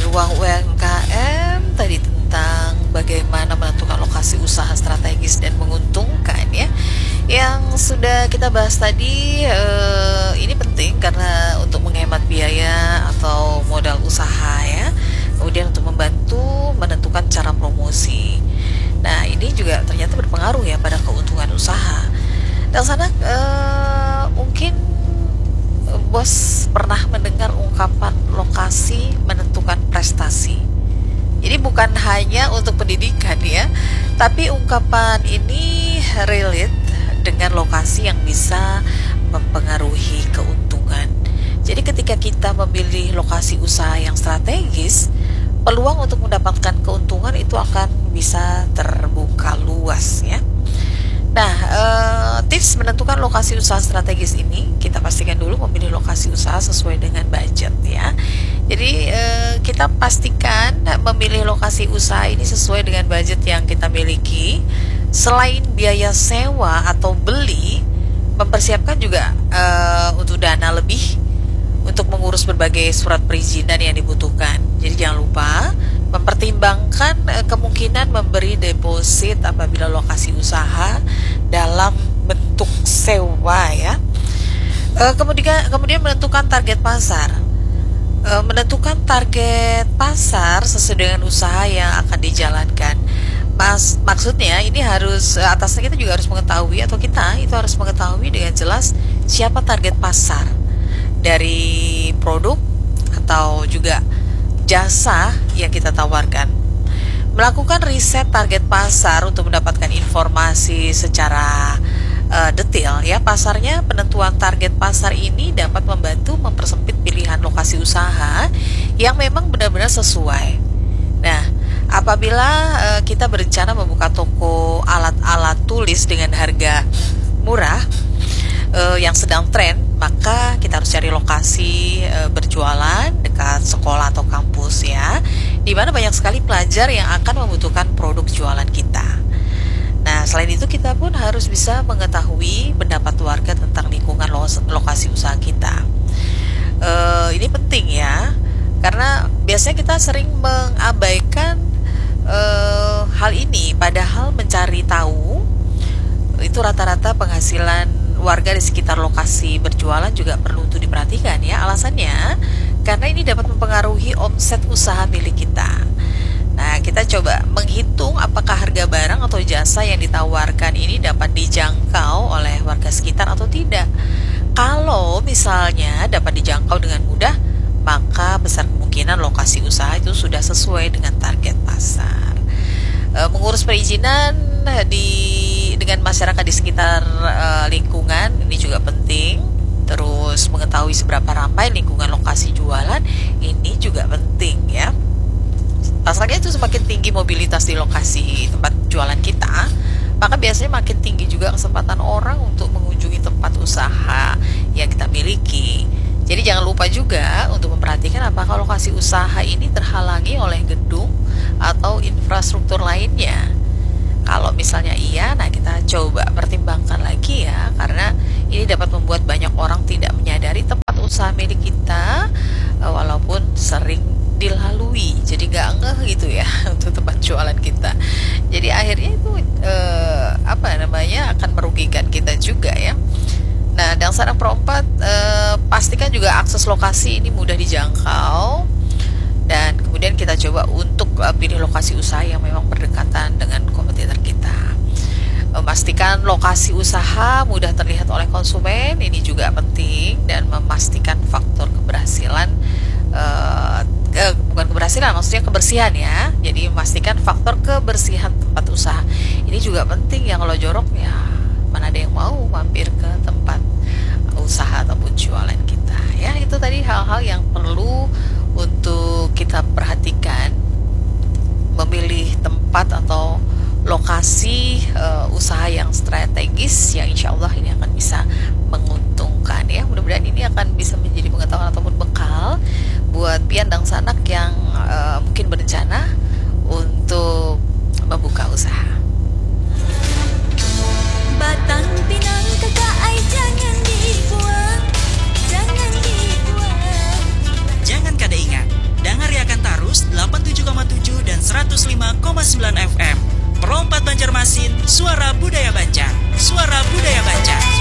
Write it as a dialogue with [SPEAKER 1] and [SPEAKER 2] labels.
[SPEAKER 1] ruang UMKM tadi tentang bagaimana menentukan lokasi usaha strategis dan menguntungkan ya. Yang sudah kita bahas tadi ini penting karena untuk menghemat biaya atau modal usaha ya. Kemudian untuk membantu menentukan cara promosi. Nah, ini juga ternyata berpengaruh ya pada keuntungan usaha. Dan sana mungkin bos pernah mendengar ungkapan lokasi menentukan prestasi. Jadi bukan hanya untuk pendidikan ya, tapi ungkapan ini relate dengan lokasi yang bisa mempengaruhi keuntungan. Jadi ketika kita memilih lokasi usaha yang strategis, peluang untuk mendapatkan keuntungan itu akan bisa terbuka luas ya. Nah, tips menentukan lokasi usaha strategis ini, kita pastikan dulu memilih lokasi usaha sesuai dengan budget ya. Jadi kita pastikan memilih lokasi usaha ini sesuai dengan budget yang kita miliki. Selain biaya sewa atau beli, mempersiapkan juga untuk dana lebih untuk mengurus berbagai surat perizinan yang dibutuhkan. Jadi jangan lupa mempertimbangkan kemungkinan memberi deposit apabila lokasi usaha dalam bentuk sewa ya. Kemudian menentukan target pasar. Menentukan target pasar sesuai dengan usaha yang akan dijalankan. Maksudnya ini harus atasnya kita juga harus mengetahui atau kita itu harus mengetahui dengan jelas siapa target pasar dari produk atau juga jasa yang kita tawarkan. Melakukan riset target pasar untuk mendapatkan informasi secara detail ya pasarnya. Penentuan target pasar ini dapat membantu mempersempit pilihan lokasi usaha yang memang benar-benar sesuai. Nah, apabila kita berencana membuka toko alat-alat tulis dengan harga murah yang sedang tren, maka kita harus cari lokasi berjualan dekat sekolah atau kampus ya, di mana banyak sekali pelajar yang akan membutuhkan produk jualan kita. Nah, selain itu kita pun harus bisa mengetahui pendapat warga tentang lingkungan lokasi usaha kita. Ini penting ya, karena biasanya kita sering mengabaikan hal ini, padahal mencari tahu itu rata-rata penghasilan warga di sekitar lokasi berjualan juga perlu untuk diperhatikan ya. Alasannya karena ini dapat mempengaruhi omset usaha milik kita. Nah, kita coba menghitung apakah harga barang atau jasa yang ditawarkan ini dapat dijangkau oleh warga sekitar atau tidak. Kalau misalnya dapat dijangkau dengan mudah, maka besar kemungkinan lokasi usaha itu sudah sesuai dengan target pasar. Mengurus perizinan dengan masyarakat di sekitar lingkungan ini juga penting. Terus mengetahui seberapa ramai lingkungan lokasi jualan ini juga penting ya. Pasalnya itu semakin tinggi mobilitas di lokasi tempat jualan kita, maka biasanya makin tinggi juga kesempatan orang untuk mengunjungi tempat usaha yang kita miliki. Jadi jangan lupa juga untuk memperhatikan apakah lokasi usaha ini terhalangi oleh gedung atau infrastruktur lainnya. Kalau misalnya iya, nah kita coba pertimbangkan lagi ya, karena ini dapat membuat banyak orang tidak menyadari tempat usaha milik kita walaupun sering dilalui. Jadi gak ngeh gitu ya untuk tempat jualan kita. Jadi akhirnya itu akan merugikan kita juga ya. Nah, dan saran perempat, pastikan juga akses lokasi ini mudah dijangkau. Dan kemudian kita coba untuk pilih lokasi usaha yang memang berdekatan dengan kompetitor kita. Memastikan lokasi usaha mudah terlihat oleh konsumen, ini juga penting. Dan memastikan faktor keberhasilan, bukan keberhasilan, maksudnya kebersihan ya. Jadi memastikan faktor kebersihan tempat usaha. Ini juga penting ya, kalau jorok ya mana ada yang mau mampir ke tempat usaha ataupun jualan kita ya. Itu tadi hal-hal yang perlu untuk kita perhatikan, memilih tempat atau lokasi usaha yang strategis yang insya Allah ini akan bisa menguntungkan ya. Mudah-mudahan ini akan bisa menjadi pengetahuan ataupun bekal buat pian dan sanak yang mungkin berencana untuk membuka usaha.
[SPEAKER 2] Batang pinang kakak ai jangan dibuang, jangan dibuang.
[SPEAKER 3] Jangan kada ingat, dengar ya akan tarus FM. Perompat Banjarmasin, suara budaya Banjar. Suara budaya Banjar.